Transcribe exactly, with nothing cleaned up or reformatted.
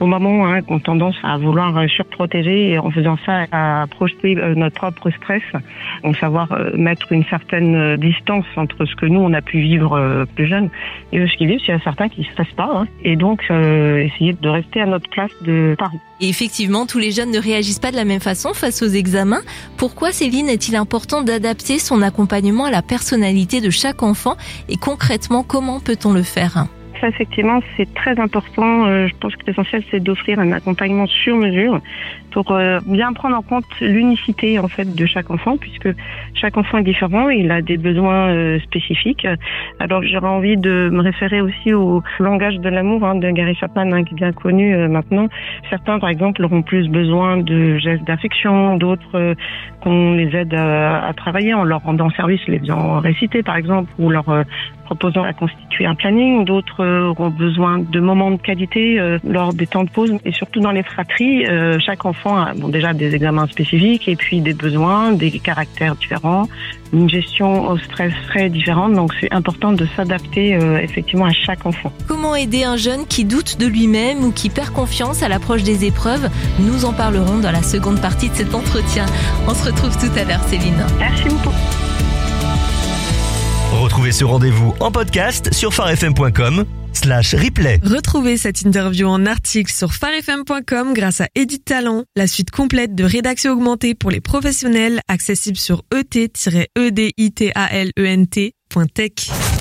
Nos mamans hein, ont tendance à vouloir surprotéger et en faisant ça à projeter notre propre stress, donc savoir mettre une certaine distance entre ce que nous on a pu vivre plus jeune et eux ce qu'ils vivent. Il y a certains qui ne stressent pas hein, et donc euh, essayer de rester à notre place de parents. Et effectivement, tous les jeunes ne réagissent pas de la même façon face aux examens. Pourquoi, Céline, est-il important d'adapter son accompagnement à la personnalité de chaque enfant et concrètement, comment peut-on le faire ? Ça, effectivement, c'est très important. Euh, je pense que l'essentiel, c'est d'offrir un accompagnement sur mesure pour euh, bien prendre en compte l'unicité en fait de chaque enfant, puisque chaque enfant est différent, il a des besoins euh, spécifiques. Alors, j'aurais envie de me référer aussi au langage de l'amour hein, de Gary Chapman, hein, qui est bien connu euh, maintenant. Certains, par exemple, auront plus besoin de gestes d'affection, d'autres euh, qu'on les aide à, à travailler en leur rendant service, les faisant réciter, par exemple, ou leur euh, proposant à constituer un planning. D'autres euh, auront besoin de moments de qualité euh, lors des temps de pause. Et surtout dans les fratries, euh, chaque enfant a bon, déjà des examens spécifiques et puis des besoins, des caractères différents, une gestion au stress très différente. Donc c'est important de s'adapter euh, effectivement à chaque enfant. Comment aider un jeune qui doute de lui-même ou qui perd confiance à l'approche des épreuves ? Nous en parlerons dans la seconde partie de cet entretien. On se retrouve tout à l'heure, Céline. Merci beaucoup. Retrouvez ce rendez-vous en podcast sur farfm point com slash replay. Retrouvez cette interview en article sur farfm point com grâce à Edit Talent, la suite complète de rédaction augmentée pour les professionnels, accessible sur e t tiret e d i t a l e n t point tech.